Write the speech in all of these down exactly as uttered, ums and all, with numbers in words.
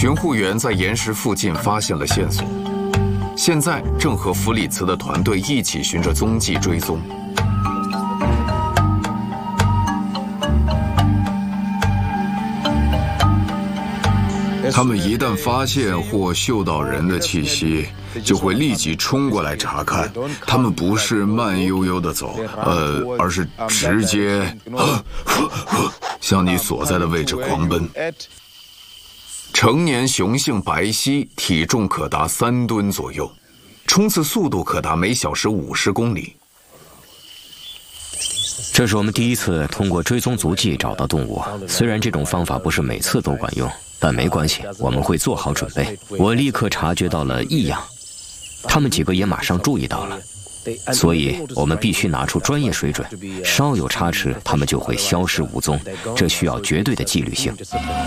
巡护员在岩石附近发现了线索，现在正和弗里茨的团队一起循着踪迹追踪。他们一旦发现或嗅到人的气息，就会立即冲过来查看。他们不是慢悠悠地走，呃，而是直接向你所在的位置狂奔。成年雄性白犀体重可达三吨左右，冲刺速度可达每小时五十公里。 这是我们第一次通过追踪足迹找到动物，虽然这种方法不是每次都管用，但没关系，我们会做好准备。我立刻察觉到了异样，他们几个也马上注意到了，所以我们必须拿出专业水准，稍有差池，他们就会消失无踪，这需要绝对的纪律性。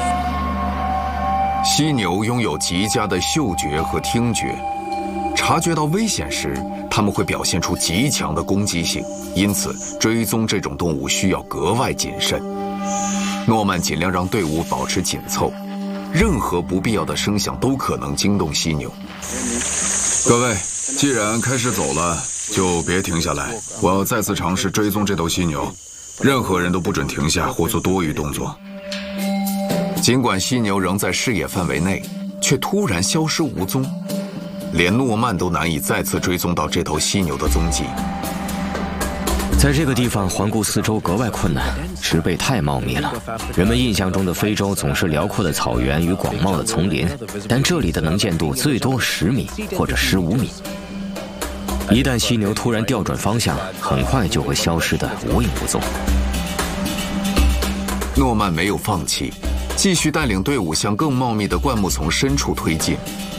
犀牛拥有极佳的嗅觉和听觉，察觉到危险时，它们会表现出极强的攻击性，因此追踪这种动物需要格外谨慎。诺曼尽量让队伍保持紧凑，任何不必要的声响都可能惊动犀牛。各位，既然开始走了，就别停下来。我要再次尝试追踪这头犀牛，任何人都不准停下或做多余动作。尽管犀牛仍在视野范围内，却突然消失无踪，连诺曼都难以再次追踪到这头犀牛的踪迹。 在这个地方环顾四周格外困难，植被太茂密了。人们印象中的非洲总是辽阔的草原与广袤的丛林，但这里的能见度最多十米或者十五米。一旦犀牛突然调转方向，很快就会消失得无影无踪。 诺曼没有放弃，继续带领队伍向更茂密的灌木丛深处推进。